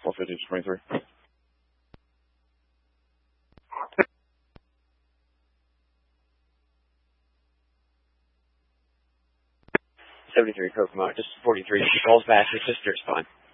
450 to 23. 73 Kokomo, just 43. She calls back. Your sister is fine.